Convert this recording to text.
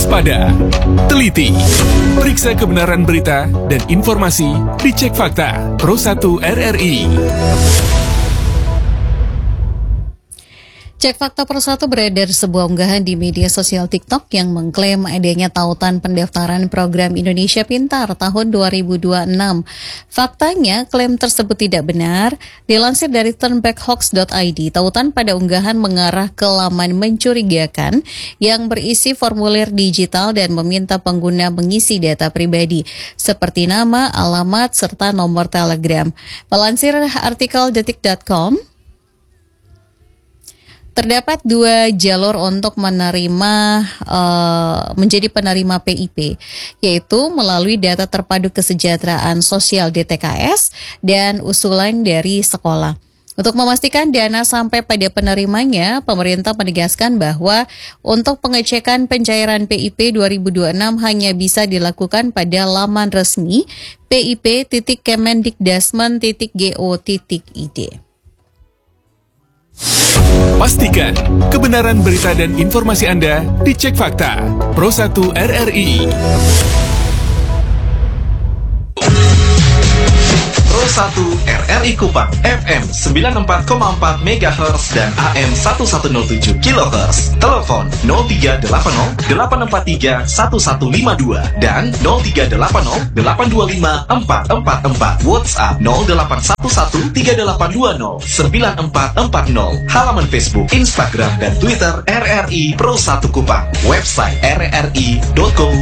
Waspada, teliti, periksa kebenaran berita dan informasi, dicek fakta. Pro 1 RRI. Cek Fakta Pro 1 beredar sebuah unggahan di media sosial TikTok yang mengklaim adanya tautan pendaftaran program Indonesia Pintar tahun 2026. Faktanya, klaim tersebut tidak benar. Dilansir dari turnbackhoax.id, tautan pada unggahan mengarah ke laman mencurigakan yang berisi formulir digital dan meminta pengguna mengisi data pribadi, seperti nama, alamat, serta nomor Telegram. Melansir artikel detik.com, terdapat dua jalur untuk menjadi penerima PIP, yaitu melalui data terpadu kesejahteraan sosial DTKS dan usulan dari sekolah. Untuk memastikan dana sampai pada penerimanya, pemerintah menegaskan bahwa untuk pengecekan pencairan PIP 2026 hanya bisa dilakukan pada laman resmi pip.kemendikdasmen.go.id. Pastikan kebenaran berita dan informasi Anda dicek fakta. Pro 1 RRI. Pro 1 RRI Kupang FM 94,4 MHz dan AM 1107 kHz. Telepon 0380 843 1152 dan 0380 825 444. WhatsApp 0811 3820 9440. Halaman Facebook, Instagram dan Twitter RRI Pro 1 Kupang. Website rri.co.id.